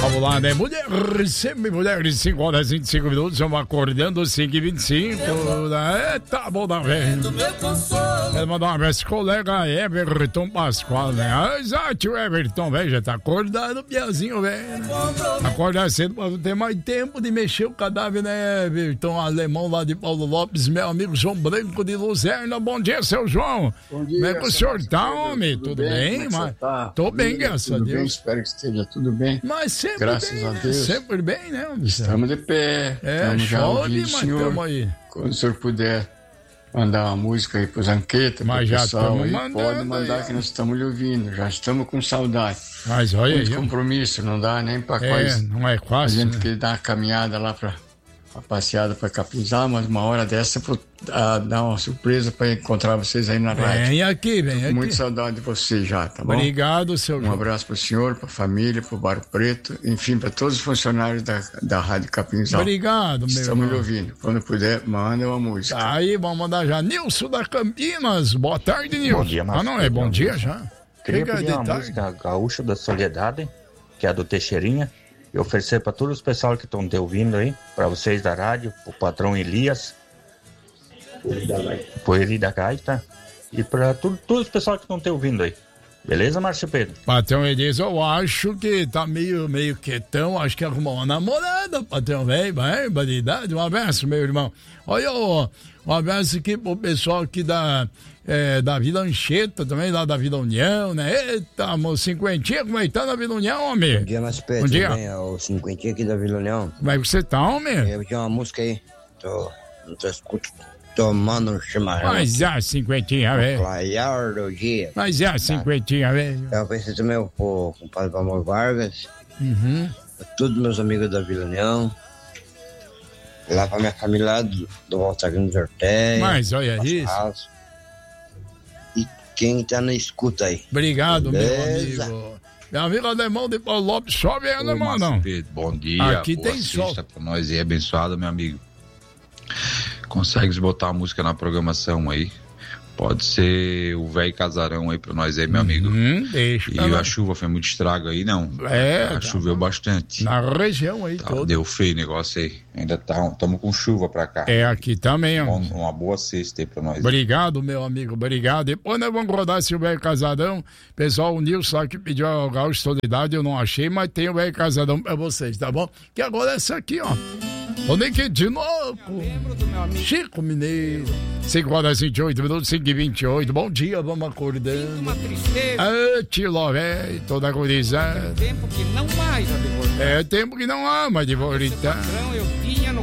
Vamos lá, né? Mulheres, 5 horas e 25 minutos, estamos acordando 5h25. Tá bom, tá vendo? Quero mandar um abraço pro colega Everton Pascoal, né? Exato, o Everton, velho, já tá acordando, piazinho, velho. Acordar cedo pra ter mais tempo de mexer o cadáver, né, Everton? Alemão lá de Paulo Lopes, meu amigo João Branco de Luzerna. Bom dia, seu João. Bom dia. Como é que o senhor tá, homem? Tudo bem? Mas tá? Tô bem, graças a Deus. Bem, espero que esteja tudo bem. Mas sempre graças bem, a Deus. Sempre bem, né? Estamos de pé. É, estamos já ouvindo o mas senhor. estamos aí. Quando o senhor puder mandar uma música aí pro Zanqueta, mas pro já pessoal aí, mandando, pode mandar aí, que nós estamos lhe ouvindo. Já estamos com saudade. Mas olha muito aí. Compromisso, não dá nem para não é a fácil, gente né? que dá uma caminhada lá para a passeada para Capinzal, mas uma hora dessa vou dar uma surpresa para encontrar vocês aí na rádio. Vem aqui. Muito saudade de você já, tá bom? Obrigado, seu Um abraço para o senhor, para a família, para o Bar Preto, enfim, para todos os funcionários da Rádio Capinzal. Obrigado, meu Estamos irmão. lhe ouvindo. Quando puder, manda uma música. Tá aí, vamos mandar já. Nilson da Campinas. Boa tarde, Nilson. Bom dia, Marcos. Não é bom dia já? Queria pedir uma música Gaúcha da Soledade, que é a do Teixeirinha, e oferecer para todos os pessoal que estão te ouvindo aí, para vocês da rádio, pro patrão Elias, pro Eli da Gaita, e para todos os pessoal que estão te ouvindo aí. Beleza, Márcio Pedro? Patrão Elias, eu acho que tá meio quietão, acho que arrumou uma namorada, patrão, velho, barbaridade. Um abraço, meu irmão. Olha, um abraço aqui pro pessoal aqui da Vila Anchieta também, lá da Vila União, né? Eita, amor, cinquentinha, como é que tá na Vila União, homem? Bom dia, Márcio Pedro. Bom dia. Bem, é o cinquentinha aqui da Vila União. Como é que você tá, homem? Eu tinha uma música aí, não tô escutando. Tomando um chimarrão. Mas é cinquentinha, velho. Clarear do dia. Mas é cinquentinha, velho. Eu pensei também pro compadre Valmor Vargas. Pra todos meus amigos da Vila União. Lá pra minha família lá do Voltagrino dos Ortega. Mas olha isso. House. E quem tá na escuta aí. Obrigado, beleza? Meu amigo. Meu amigo alemão de Paulo Lopes, chove aí, alemão, não? Pedro, bom dia. Aqui tem sol. Pra nós e abençoado, meu amigo. Consegues botar a música na programação aí? Pode ser o velho casarão aí pra nós aí, meu amigo. Deixa. E a chuva foi muito estrago aí, não? Choveu bastante. Na região aí toda. Deu feio o negócio aí. Ainda estamos com chuva pra cá. Aqui também. Uma boa sexta aí pra nós. Obrigado, meu amigo, obrigado. Depois nós vamos rodar esse velho casadão. Pessoal, o Nilson aqui pediu a Gaúcho Solidariedade, eu não achei, mas tem o velho casadão pra vocês, tá bom? Que agora é essa aqui, ó. Onde que de novo? Chico Mineiro. 5 horas e 28 minutos, 5h28. Bom dia, vamos acordando. Uma tristeza. Tilo, velho, toda gurizada. Tempo que não mais a devolver. Tempo que não há mais de voltar. Eu tinha no